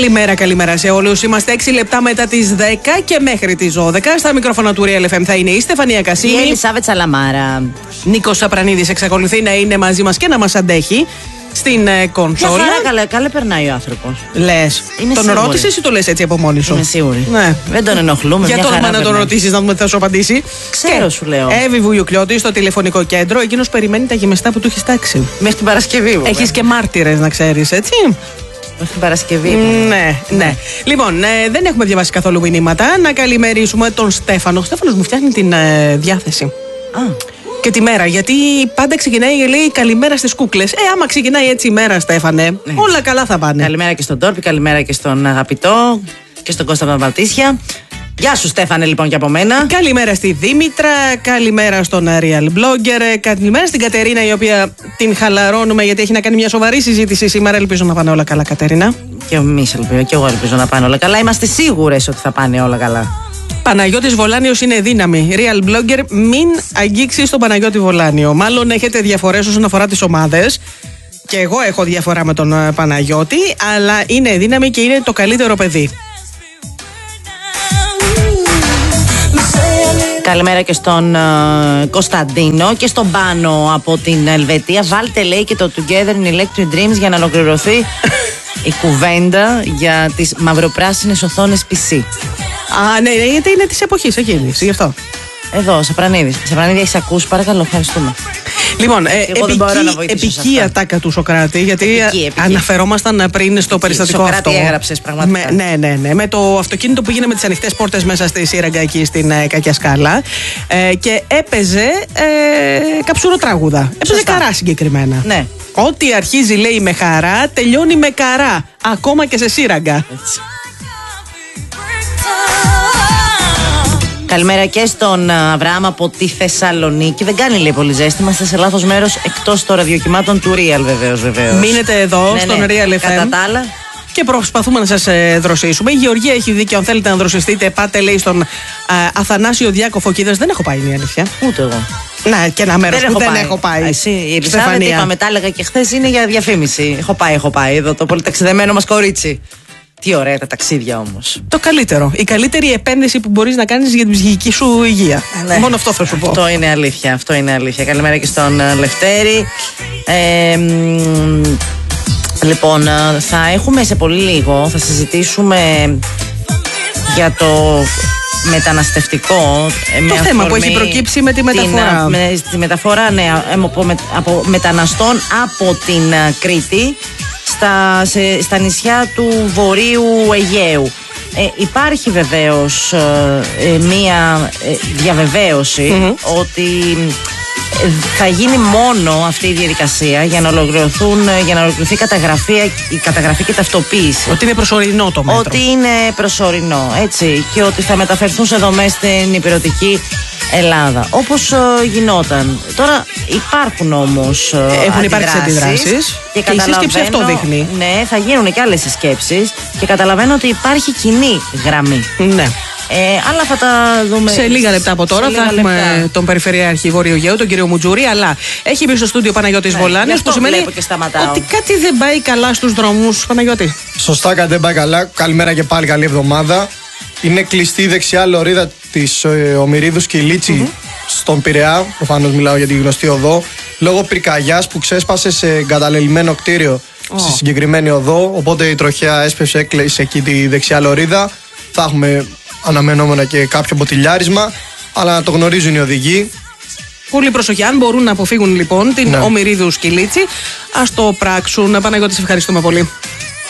Καλημέρα σε όλους. Είμαστε 6 λεπτά μετά τις 10 και μέχρι τις 12. Στα μικρόφωνα του Real FM θα είναι η Στεφανία Κασίμη. Η Ελισάβετ Σαλαμάρα. Νίκος Σαπρανίδης εξακολουθεί να είναι μαζί μας και να μας αντέχει στην κονσόλα. Καλά περνάει ο άνθρωπος. Λες. Τον ρώτησες ή το λες έτσι από μόνη σου? Είμαι σίγουρη. Ναι. Δεν τον ενοχλούμε. Για τόλμα να τον ρωτήσεις, να δούμε τι θα σου απαντήσει. Ξέρω, σου λέω. Εύη Βουγιουκλιώτη στο τηλεφωνικό κέντρο. Εκείνος περιμένει τα γεμιστά που του έχεις τάξει. Μέχρι την Παρασκευή. Έχεις και μάρτυρες, να ξέρεις, έτσι. Μέχρι την Παρασκευή. Ναι. Λοιπόν, δεν έχουμε διαβάσει καθόλου μηνύματα. Να καλημερίσουμε τον Στέφανο. Ο Στέφανος μου φτιάχνει την διάθεση. Και τη μέρα, γιατί πάντα ξεκινάει και λέει καλημέρα στις κούκλες. Άμα ξεκινάει έτσι η μέρα, Στέφανε, όλα καλά θα πάνε. Καλημέρα και στον Τόρπι, καλημέρα και στον Αγαπητό και στον Κώστα Παπαλτίσια. Γεια σου, Στέφανε, λοιπόν, και από μένα. Καλημέρα στη Δήμητρα, καλημέρα στον Real Blogger, καλημέρα στην Κατερίνα, η οποία την χαλαρώνουμε γιατί έχει να κάνει μια σοβαρή συζήτηση σήμερα. Ελπίζω να πάνε όλα καλά, Κατερίνα. Και εγώ ελπίζω να πάνε όλα καλά. Είμαστε σίγουρες ότι θα πάνε όλα καλά. Παναγιώτης Βολάνιος είναι δύναμη. Real Blogger, μην αγγίξεις τον Παναγιώτη Βολάνιο. Μάλλον έχετε διαφορές όσον αφορά τις ομάδες. Και εγώ έχω διαφορά με τον Παναγιώτη, αλλά είναι δύναμη και είναι το καλύτερο παιδί. Καλημέρα και στον Κωνσταντίνο και στον Πάνο από την Ελβετία. Βάλτε, λέει, και το Together in Electric Dreams για να ολοκληρωθεί η κουβέντα για τις μαυροπράσινες οθόνες PC. Ναι, γιατί είναι της εποχής εκείνης, γι' αυτό. Εδώ, Σαπρανίδη, έχεις ακούσει, παρακαλώ, ευχαριστούμε. Λοιπόν, επική ατάκα του Σοκράτη, γιατί αναφερόμασταν πριν στο περιστατικό αυτό. Σοκράτη έγραψες πραγματικά. Ναι, με το αυτοκίνητο που έγινε με τις ανοιχτές πόρτες μέσα στη Σύραγγα εκεί στην Κακιά Σκάλα. Και έπαιζε καψουροτράγουδα. Έπαιζε καρά συγκεκριμένα. Ναι. Ό,τι αρχίζει, λέει, με χαρά, τελειώνει με καρά. Ακόμα και σε Σύραγγα. Έτσι. Καλημέρα και στον Αβραάμ από τη Θεσσαλονίκη. Δεν κάνει, λέει, πολύ ζέστη. Είμαστε σε λάθος μέρος εκτός των ραδιοκυμάτων του Real, βεβαίως. Μείνετε εδώ στον Real FM. Κατά τα άλλα. Και προσπαθούμε να σας δροσίσουμε. Η Γεωργία έχει δίκιο. Αν θέλετε να δροσιστείτε, πάτε, λέει, στον Αθανάσιο Διάκοφο Κίδας. Δεν έχω πάει, είναι η αλήθεια. Ούτε εγώ. Να, και ένα μέρος που δεν έχω πάει. Εσύ, η Ελισάβετ, είπαμε, τα έλεγα και χθες, είναι για διαφήμιση. Έχω πάει εδώ το πολυταξιδεμένο μας κορίτσι. Τι ωραία τα ταξίδια όμως. Το καλύτερο. Η καλύτερη επένδυση που μπορείς να κάνεις για την ψυχική σου υγεία. Ναι. Μόνο αυτό θα σου πω. Αυτό είναι αλήθεια. Καλημέρα και στον Λευτέρη. Λοιπόν, θα έχουμε σε πολύ λίγο, θα συζητήσουμε για το μεταναστευτικό. Το θέμα που έχει προκύψει με τη μεταφορά. Τη μεταφορά, ναι, από μεταναστών από την Κρήτη στα νησιά του Βορείου Αιγαίου. Υπάρχει βεβαίως μία διαβεβαίωση ότι θα γίνει μόνο αυτή η διαδικασία για να ολοκληρωθεί η καταγραφή και ταυτοποίηση. Ότι είναι προσωρινό το μέτρο. Ότι είναι προσωρινό, έτσι. Και ότι θα μεταφερθούν σε δομές στην υπηρετική Ελλάδα. Όπως γινόταν. Τώρα υπάρχουν όμως έχουν υπάρξει αντιδράσεις και η σύσκεψη αυτό δείχνει. Ναι, θα γίνουν και άλλες συσκέψεις και καταλαβαίνω ότι υπάρχει κοινή γραμμή. Ναι. Αλλά θα τα δούμε σε λίγα λεπτά από τώρα. Θα έχουμε τον Περιφερειάρχη Βορείου Αιγαίου, τον κύριο Μουτζούρη. Αλλά έχει μπει στο στούντιο Παναγιώτης Βολάνιος, που σημαίνει ότι κάτι δεν πάει καλά στους δρόμους, Παναγιώτη. Σωστά, κάτι δεν πάει καλά. Καλημέρα και πάλι, καλή εβδομάδα. Είναι κλειστή η δεξιά λωρίδα της Ομηρίδου Σκυλίτσι στον Πειραιά. Προφανώς μιλάω για τη γνωστή οδό. Λόγω πυρκαγιάς που ξέσπασε σε εγκαταλελειμμένο κτίριο στη συγκεκριμένη οδό. Οπότε η τροχέα έσπευσε, έκλεισε εκεί τη δεξιά λωρίδα. Θα έχουμε αναμενόμενα και κάποιο μποτιλιάρισμα, αλλά να το γνωρίζουν οι οδηγοί. Πολύ προσοχή. Αν μπορούν να αποφύγουν, λοιπόν, την Ομηρίδου Σκυλίτσι, ας το πράξουν. Παναγιώτη, σε ευχαριστούμε πολύ.